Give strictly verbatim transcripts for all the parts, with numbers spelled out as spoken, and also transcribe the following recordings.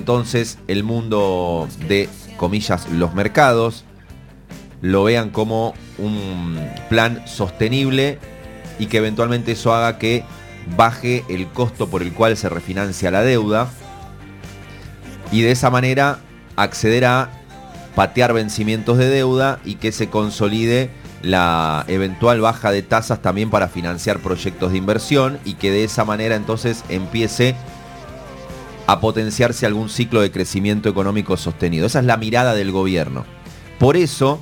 entonces el mundo de, comillas, los mercados lo vean como un plan sostenible y que eventualmente eso haga que baje el costo por el cual se refinancia la deuda y de esa manera acceder a patear vencimientos de deuda y que se consolide la eventual baja de tasas también para financiar proyectos de inversión y que de esa manera entonces empiece a potenciarse algún ciclo de crecimiento económico sostenido. Esa es la mirada del gobierno. Por eso,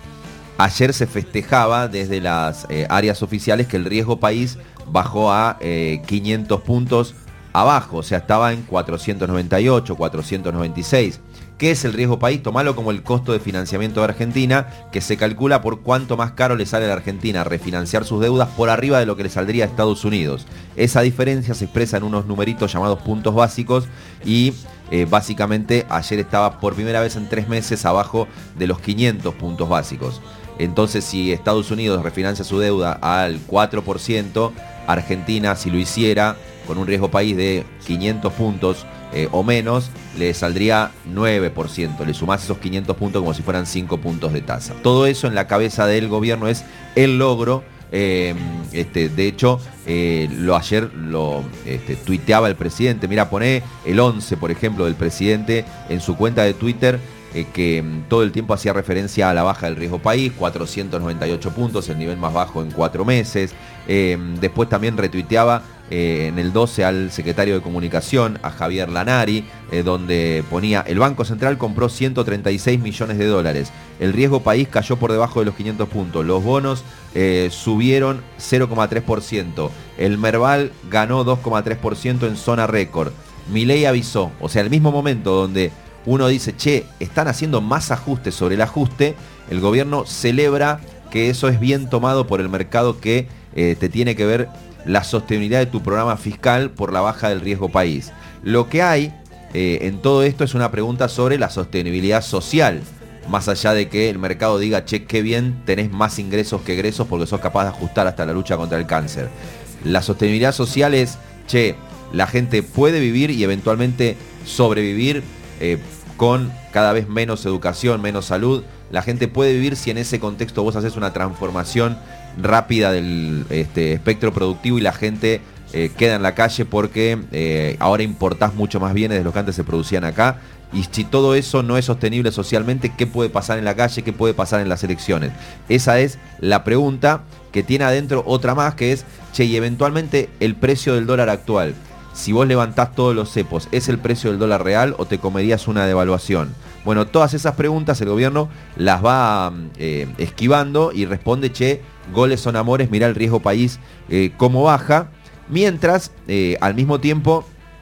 ayer se festejaba desde las eh, áreas oficiales que el riesgo país bajó a eh, quinientos puntos abajo, o sea, estaba en cuatrocientos noventa y ocho, cuatrocientos noventa y seis. ¿Qué es el riesgo país? Tomalo como el costo de financiamiento de Argentina, que se calcula por cuánto más caro le sale a la Argentina refinanciar sus deudas por arriba de lo que le saldría a Estados Unidos. Esa diferencia se expresa en unos numeritos llamados puntos básicos y eh, básicamente ayer estaba por primera vez en tres meses abajo de los quinientos puntos básicos. Entonces, si Estados Unidos refinancia su deuda al cuatro por ciento, Argentina, si lo hiciera con un riesgo país de quinientos puntos eh, o menos, le saldría nueve por ciento. Le sumás esos quinientos puntos como si fueran cinco puntos de tasa. Todo eso en la cabeza del gobierno es el logro. Eh, este, de hecho, eh, lo ayer lo este, tuiteaba el presidente. Mira, poné el once, por ejemplo, del presidente en su cuenta de Twitter, eh, que todo el tiempo hacía referencia a la baja del riesgo país, cuatrocientos noventa y ocho puntos, el nivel más bajo en cuatro meses. Eh, después también retuiteaba eh, en el doce al secretario de Comunicación, a Javier Lanari, eh, donde ponía: el Banco Central compró ciento treinta y seis millones de dólares, el riesgo país cayó por debajo de los quinientos puntos, los bonos eh, subieron cero coma tres por ciento, el Merval ganó dos coma tres por ciento en zona récord. Milei avisó, o sea, al mismo momento donde uno dice, che, están haciendo más ajustes sobre el ajuste, el gobierno celebra que eso es bien tomado por el mercado, que eh, te tiene que ver la sostenibilidad de tu programa fiscal por la baja del riesgo país. Lo que hay eh, en todo esto es una pregunta sobre la sostenibilidad social, más allá de que el mercado diga, che, qué bien, tenés más ingresos que egresos porque sos capaz de ajustar hasta la lucha contra el cáncer. La sostenibilidad social es, che, la gente puede vivir y eventualmente sobrevivir eh, con cada vez menos educación, menos salud. La gente puede vivir si en ese contexto vos haces una transformación rápida del este, espectro productivo y la gente eh, queda en la calle porque eh, ahora importás mucho más bienes de los que antes se producían acá. Y si todo eso no es sostenible socialmente, ¿qué puede pasar en la calle? ¿Qué puede pasar en las elecciones? Esa es la pregunta, que tiene adentro otra más, que es, che, y eventualmente el precio del dólar actual, si vos levantás todos los cepos, ¿es el precio del dólar real o te comerías una devaluación? Bueno, todas esas preguntas el gobierno las va eh, esquivando y responde, che, goles son amores, mirá el riesgo país eh, cómo baja, mientras eh, al mismo tiempo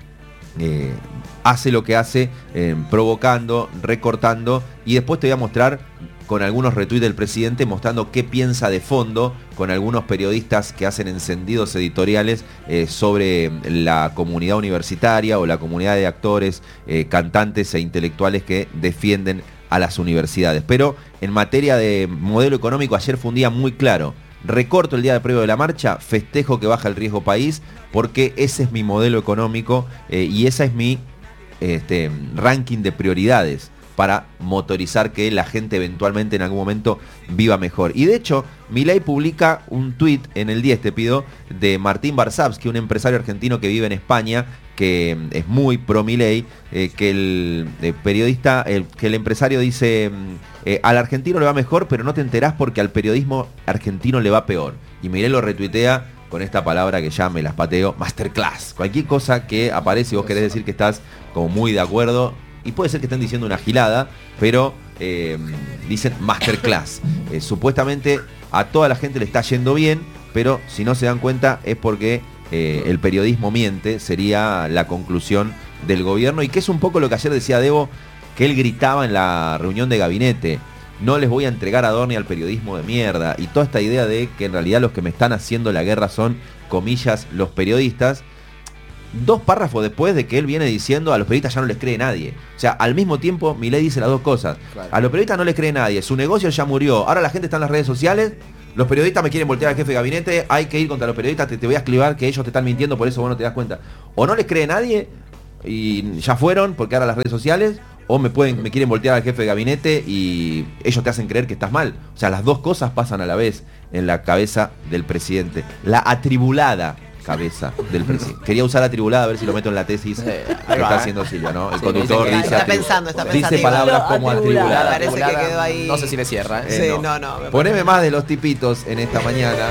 eh, hace lo que hace, eh, provocando, recortando, y después te voy a mostrar con algunos retweets del presidente mostrando qué piensa de fondo, con algunos periodistas que hacen encendidos editoriales eh, sobre la comunidad universitaria o la comunidad de actores, eh, cantantes e intelectuales que defienden a las universidades. Pero en materia de modelo económico, ayer fue un día muy claro. Recorto el día de previo de la marcha, festejo que baja el riesgo país, porque ese es mi modelo económico eh, y esa es mi este, ranking de prioridades para motorizar que la gente eventualmente en algún momento viva mejor. Y de hecho, Milei publica un tuit en el diez, te pido, de Martín Barsavsky, un empresario argentino que vive en España, que es muy pro Milei, eh, que el, el periodista, el, que el empresario dice, eh, al argentino le va mejor, pero no te enterás porque al periodismo argentino le va peor. Y Milei lo retuitea con esta palabra que ya me las pateo, masterclass. Cualquier cosa que aparece y vos querés decir que estás como muy de acuerdo, y puede ser que estén diciendo una gilada, pero eh, dicen masterclass. Eh, supuestamente a toda la gente le está yendo bien, pero si no se dan cuenta es porque eh, el periodismo miente, sería la conclusión del gobierno, y que es un poco lo que ayer decía Debo, que él gritaba en la reunión de gabinete: no les voy a entregar a Adorni al periodismo de mierda, y toda esta idea de que en realidad los que me están haciendo la guerra son, comillas, los periodistas. Dos párrafos después de que él viene diciendo a los periodistas ya no les cree nadie. O sea, al mismo tiempo Milei dice las dos cosas. Claro. A los periodistas no les cree nadie, su negocio ya murió, ahora la gente está en las redes sociales, los periodistas me quieren voltear al jefe de gabinete, hay que ir contra los periodistas, te, te voy a escribir que ellos te están mintiendo, por eso vos no te das cuenta. O no les cree nadie, y ya fueron porque ahora las redes sociales, o me pueden, me quieren voltear al jefe de gabinete y ellos te hacen creer que estás mal. O sea, las dos cosas pasan a la vez en la cabeza del presidente. La atribulada cabeza del presidente. Quería usar atribulada a ver si lo meto en la tesis que está haciendo Silvia, ¿no? El Sí, conductor dice que- dice, Está atribu- pensando, está dice pensativo. palabras como Atribulada. atribulada. Parece que quedó ahí. No sé si le cierra. ¿eh? Eh, Sí, no. no, no. me Poneme parece- más de los tipitos en esta mañana.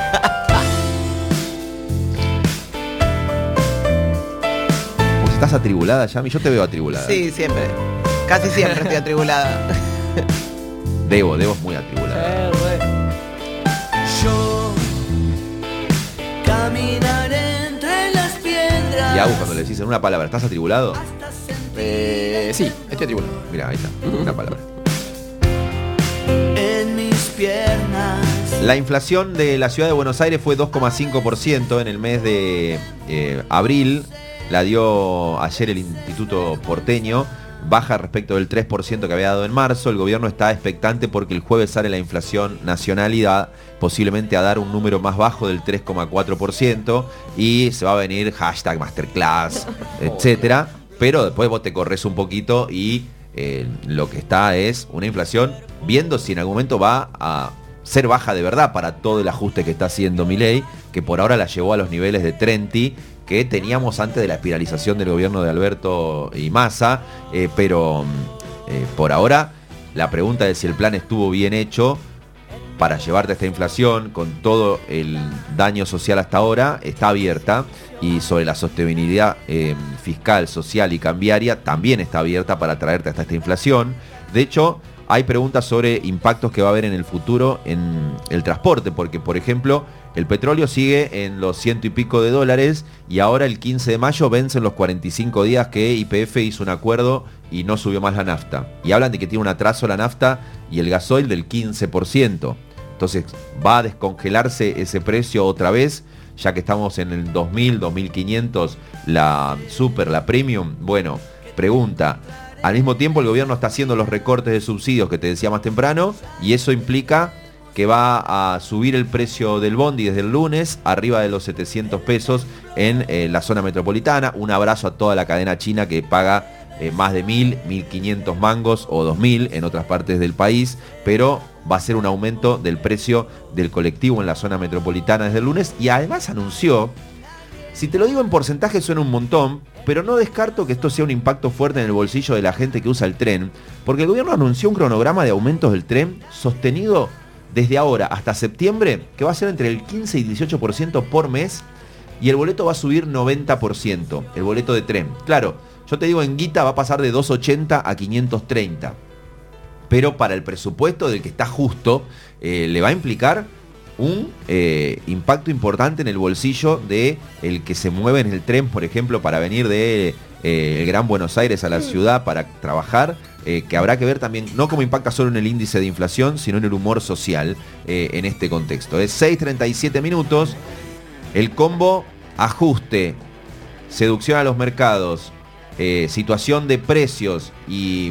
Pues estás atribulada, Yami. Yo te veo atribulada. Sí, siempre. Casi siempre estoy atribulada. Debo, Debo es muy atribulada. Eh, re. Yo caminaré entre las piedras. Y Agus, cuando le decís en una palabra, ¿estás atribulado? Eh, sí, estoy atribulado. Mira, ahí está. Una palabra. En mis piernas. La inflación de la ciudad de Buenos Aires fue dos coma cinco por ciento en el mes de eh, abril. La dio ayer el Instituto Porteño. Baja respecto del tres por ciento que había dado en marzo. El gobierno está expectante porque el jueves sale la inflación nacional y da posiblemente a dar un número más bajo del tres coma cuatro por ciento. Y se va a venir hashtag masterclass, etcétera. Pero después vos te corres un poquito y eh, lo que está es una inflación viendo si en algún momento va a ser baja de verdad para todo el ajuste que está haciendo Milei, que por ahora la llevó a los niveles de Trenti que teníamos antes de la espiralización del gobierno de Alberto y Massa, eh, pero eh, por ahora la pregunta es si el plan estuvo bien hecho para llevarte a esta inflación con todo el daño social hasta ahora, está abierta, y sobre la sostenibilidad eh, fiscal, social y cambiaria también está abierta para traerte hasta esta inflación. De hecho, hay preguntas sobre impactos que va a haber en el futuro en el transporte, porque por ejemplo el petróleo sigue en los ciento y pico de dólares y ahora el quince de mayo vencen los cuarenta y cinco días que Y P F hizo un acuerdo y no subió más la nafta. Y hablan de que tiene un atraso la nafta y el gasoil del quince por ciento. Entonces va a descongelarse ese precio otra vez, ya que estamos en el dos mil, dos mil quinientos, la super, la premium. Bueno, pregunta. Al mismo tiempo el gobierno está haciendo los recortes de subsidios que te decía más temprano y eso implica que va a subir el precio del bondi desde el lunes arriba de los setecientos pesos en eh, la zona metropolitana. Un abrazo a toda la cadena china que paga eh, más de mil, mil quinientos mangos o dos mil en otras partes del país, pero va a ser un aumento del precio del colectivo en la zona metropolitana desde el lunes y además anunció, si te lo digo en porcentaje suena un montón, pero no descarto que esto sea un impacto fuerte en el bolsillo de la gente que usa el tren, porque el gobierno anunció un cronograma de aumentos del tren sostenido desde ahora hasta septiembre, que va a ser entre el quince y dieciocho por ciento por mes, y el boleto va a subir noventa por ciento, el boleto de tren. Claro, yo te digo, en guita va a pasar de doscientos ochenta a quinientos treinta, pero para el presupuesto del que está justo, eh, le va a implicar un eh, impacto importante en el bolsillo de el que se mueve en el tren, por ejemplo, para venir de eh, el Gran Buenos Aires a la ciudad para trabajar, eh, que habrá que ver también, no cómo impacta solo en el índice de inflación, sino en el humor social eh, en este contexto. Es seis treinta y siete minutos, el combo ajuste, seducción a los mercados, eh, situación de precios y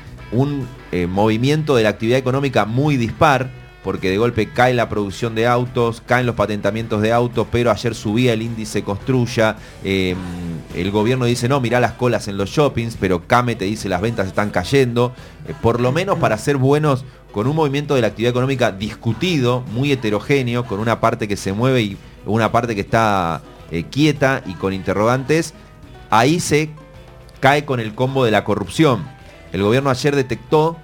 un eh, movimiento de la actividad económica muy dispar, porque de golpe cae la producción de autos, caen los patentamientos de autos, pero ayer subía el índice Construya, eh, el gobierno dice, no, mirá las colas en los shoppings, pero Came te dice las ventas están cayendo, eh, por lo menos para ser buenos con un movimiento de la actividad económica discutido, muy heterogéneo, con una parte que se mueve y una parte que está eh, quieta y con interrogantes, ahí se cae con el combo de la corrupción. El gobierno ayer detectó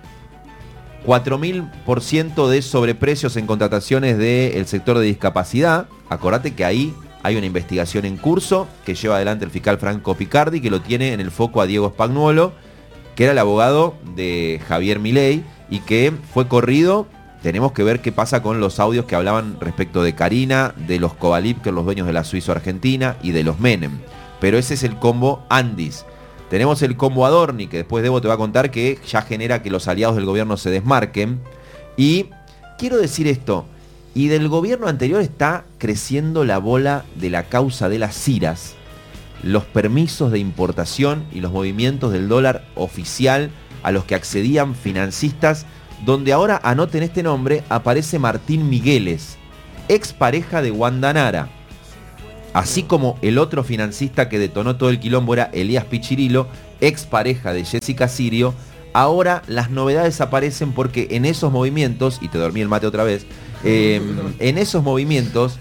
cuatro mil por ciento de sobreprecios en contrataciones del sector de discapacidad. Acordate que ahí hay una investigación en curso que lleva adelante el fiscal Franco Picardi, que lo tiene en el foco a Diego Spagnuolo, que era el abogado de Javier Milei y que fue corrido. Tenemos que ver qué pasa con los audios que hablaban respecto de Carina, de los Covalip, que son los dueños de la Suizo-Argentina, y de los Menem. Pero ese es el combo Andis. Tenemos el combo Adorni, que después Debo te va a contar que ya genera que los aliados del gobierno se desmarquen. Y quiero decir esto, y del gobierno anterior está creciendo la bola de la causa de las ciras, los permisos de importación y los movimientos del dólar oficial a los que accedían financistas, donde ahora, anoten este nombre, aparece Martín Migueles, expareja de Wanda Nara. Así como el otro financista que detonó todo el quilombo era Elías Pichirilo, ex pareja de Jessica Sirio. Ahora las novedades aparecen porque en esos movimientos, y te dormí el mate otra vez, eh, en esos movimientos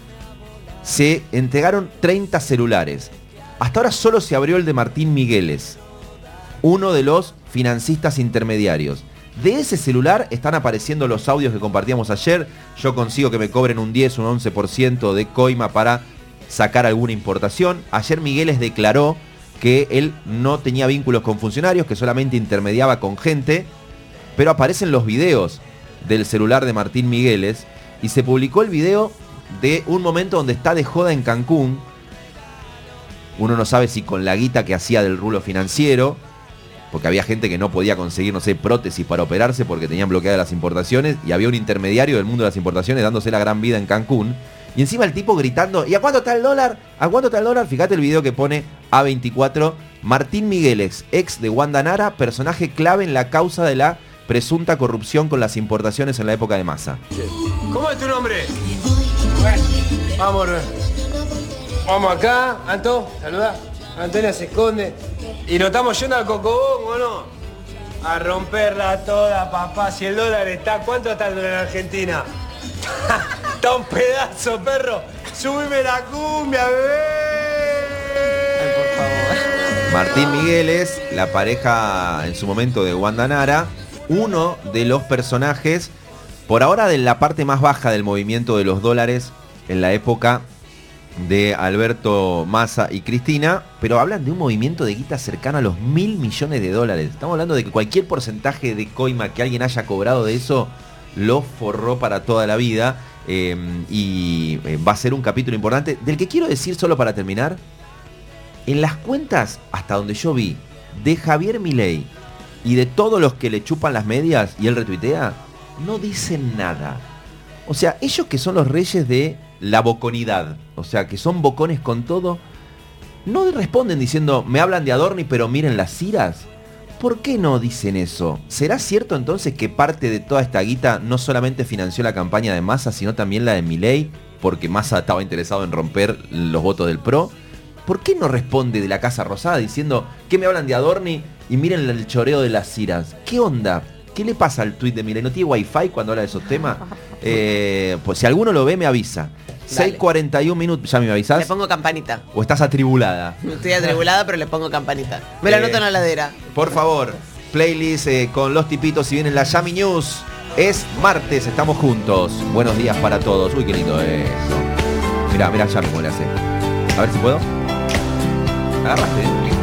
se entregaron treinta celulares. Hasta ahora solo se abrió el de Martín Migueles, uno de los financistas intermediarios. De ese celular están apareciendo los audios que compartíamos ayer. Yo consigo que me cobren un diez, un once por ciento de coima para sacar alguna importación. Ayer Migueles declaró que él no tenía vínculos con funcionarios, que solamente intermediaba con gente, pero aparecen los videos del celular de Martín Migueles y se publicó el video de un momento donde está de joda en Cancún. Uno no sabe si con la guita que hacía del rulo financiero, porque había gente que no podía conseguir, no sé, prótesis para operarse porque tenían bloqueadas las importaciones, y había un intermediario del mundo de las importaciones dándose la gran vida en Cancún. Y encima el tipo gritando, ¿y a cuánto está el dólar? ¿A cuánto está el dólar? Fíjate el video que pone A veinticuatro. Martín Migueles, ex de Wanda Nara, personaje clave en la causa de la presunta corrupción con las importaciones en la época de Massa. ¿Cómo es tu nombre? Vamos, Rubén. Vamos acá, Anto, saluda. Antonio se esconde. Y nos estamos yendo al Cocobón, ¿o no? A romperla toda, papá. Si el dólar está, ¿cuánto está el dólar en Argentina? Está un pedazo, perro. Subime la cumbia, bebé. Ay, por favor. Martín Migueles, la pareja en su momento de Wanda Nara, uno de los personajes, por ahora de la parte más baja del movimiento de los dólares en la época de Alberto Massa y Cristina, pero hablan de un movimiento de guita cercano a los mil millones de dólares. Estamos hablando de que cualquier porcentaje de coima que alguien haya cobrado de eso lo forró para toda la vida, eh, y eh, va a ser un capítulo importante, del que quiero decir solo para terminar, en las cuentas, hasta donde yo vi, de Javier Milei y de todos los que le chupan las medias y él retuitea, no dicen nada. O sea, ellos que son los reyes de la boconidad, o sea, que son bocones con todo, no responden diciendo, me hablan de Adorni, pero miren las ciras. ¿Por qué no dicen eso? ¿Será cierto entonces que parte de toda esta guita no solamente financió la campaña de Massa, sino también la de Milei, porque Massa estaba interesado en romper los votos del PRO? ¿Por qué no responde de la Casa Rosada diciendo, ¿qué me hablan de Adorni? Y miren el choreo de las ciras. ¿Qué onda? ¿Qué le pasa al tuit de Milei? ¿No tiene wifi cuando habla de esos temas? Eh, pues si alguno lo ve, me avisa. seis cuarenta y uno minutos. ¿Ya me avisás? Le pongo campanita. ¿O estás atribulada? Estoy atribulada, pero le pongo campanita. Me la Eh, anoto en la ladera. Por favor, playlist eh, con los tipitos y vienen la Yami News. Es martes, estamos juntos. Buenos días para todos. Uy, qué lindo eso. Mirá, mirá Yami cómo le hace. A ver si puedo. Agarraste.